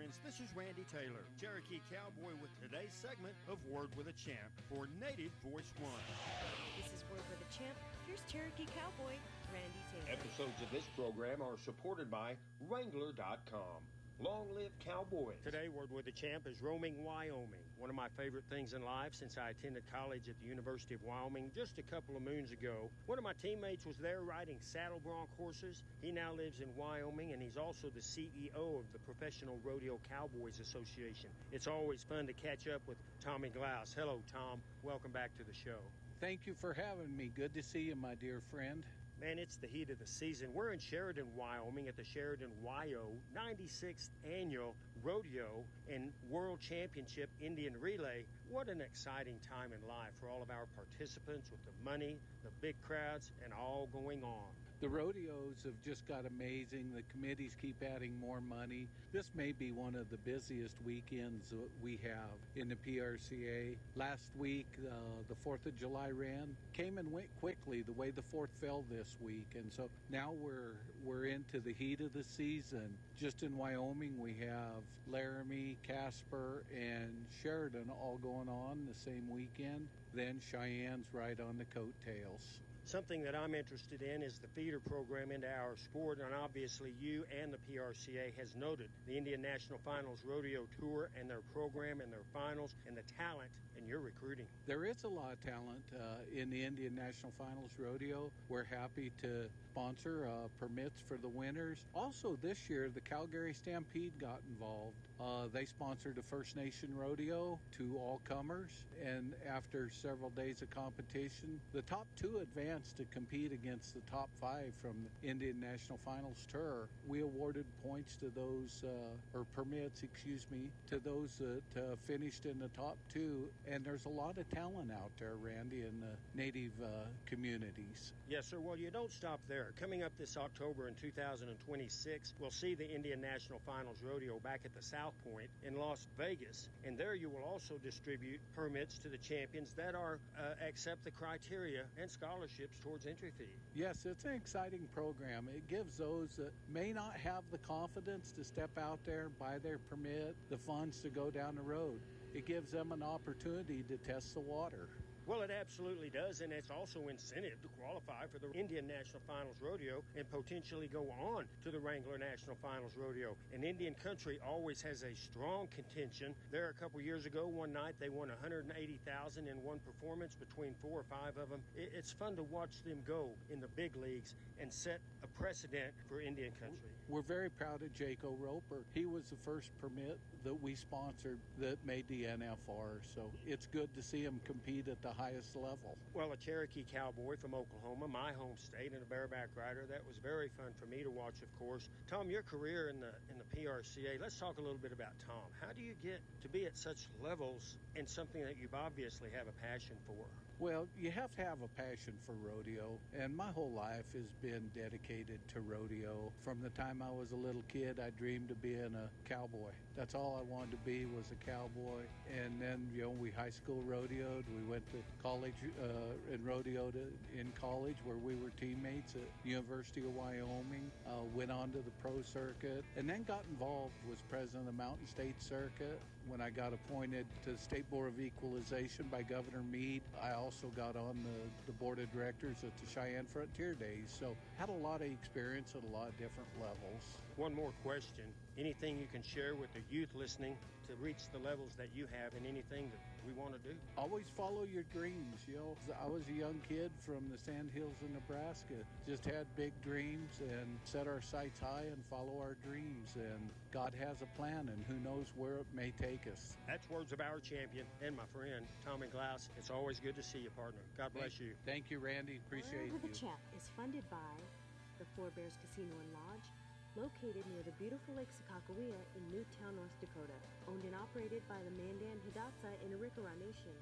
friends. This is Randy Taylor, Cherokee Cowboy, with today's segment of Word with a Champ for Native Voice One. This is Word with a Champ. Here's Cherokee Cowboy, Randy Taylor. Episodes of this program are supported by Wrangler.com. Long live cowboys. Today, Word with a Champ is roaming Wyoming. One of my favorite things in life since I attended college at the University of Wyoming just a couple of moons ago. One of my teammates was there riding saddle bronc horses. He now lives in Wyoming, and he's also the CEO of the Professional Rodeo Cowboys Association. It's always fun to catch up with Tommy Glaus. Hello, Tom. Welcome back to the show. Thank you for having me. Good to see you, my dear friend. Man, it's the heat of the season. We're in Sheridan, Wyoming at the Sheridan WYO 96th Annual Rodeo and World Championship Indian Relay. What an exciting time in life for all of our participants with the money, the big crowds, and all going on. The rodeos have just got amazing. The committees keep adding more money. This may be one of the busiest weekends we have in the PRCA. Last week, the 4th of July ran came and went quickly the way the 4th fell this week. And so now we're into the heat of the season. Just in Wyoming, we have Laramie, Casper, and Sheridan all going on the same weekend. Then Cheyenne's right on the coattails. Something that I'm interested in is the feeder program into our sport, and obviously you and the PRCA has noted the Indian National Finals Rodeo Tour and their program and their finals and the talent in your recruiting. There is a lot of talent in the Indian National Finals Rodeo. We're happy to sponsor permits for the winners. Also this year, the Calgary Stampede got involved. They sponsored a First Nation rodeo to all comers, and after several days of competition, the top 2 advanced to compete against the top 5 from the Indian National Finals Tour. We awarded points to those, or permits, to those that finished in the top 2. And there's a lot of talent out there, Randy, in the Native communities. Yes, sir. Well, you don't stop there. Coming up this October in 2026, we'll see the Indian National Finals Rodeo back at the South Point in Las Vegas. And there you will also distribute permits to the champions that are accept the criteria and scholarships towards entry fee. Yes, it's an exciting program. It gives those that may not have the confidence to step out there and buy their permit the funds to go down the road. It gives them an opportunity to test the water. Well, it absolutely does, and it's also incentive to qualify for the Indian National Finals Rodeo and potentially go on to the Wrangler National Finals Rodeo. And Indian country always has a strong contention. There, a couple years ago, one night, they won $180,000 in one performance between 4 or 5 of them. It's fun to watch them go in the big leagues and set a precedent for Indian country. We're very proud of Jaco Roper. He was the first permit that we sponsored that made the NFR, so it's good to see him compete at the highest level. Well, a Cherokee Cowboy from Oklahoma, my home state, and a bareback rider. That was very fun for me to watch, of course. Tom, your career in the PRCA, let's talk a little bit about Tom. How do you get to be at such levels in something that you obviously have a passion for? Well, you have to have a passion for rodeo, and my whole life has been dedicated to rodeo. From the time I was a little kid, I dreamed of being a cowboy. That's all I wanted to be, was a cowboy. And then, we high school rodeoed. We went to college and rodeoed in college, where we were teammates at University of Wyoming. Went on to the pro circuit, and then got involved, was president of the Mountain State Circuit. When I got appointed to the State Board of Equalization by Governor Meade, I also got on the board of directors at the Cheyenne Frontier Days. So had a lot of experience at a lot of different levels. One more question. Anything you can share with the youth listening to reach the levels that you have and anything that we want to do? Always follow your dreams. I was a young kid from the Sandhills of Nebraska. Just had big dreams and set our sights high and follow our dreams. And God has a plan, and who knows where it may take us. That's words of our champion and my friend, Tommy Glaus. It's always good to see you, partner. God bless you. Thank you, Randy. Appreciate you. Word with a Champ is funded by the Four Bears Casino and Lodge, located near the beautiful Lake Sakakawea in Newtown, North Dakota. Owned and operated by the Mandan Hidatsa in Arikara Nation.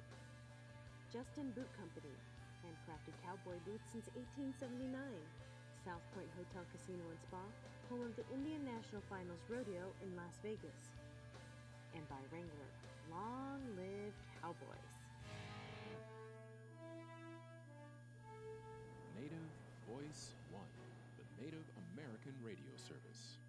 Justin Boot Company, handcrafted cowboy boots since 1879. South Point Hotel Casino and Spa, home of the Indian National Finals Rodeo in Las Vegas. And by Wrangler. Long live cowboys. Native Voice One, the Native American radio service.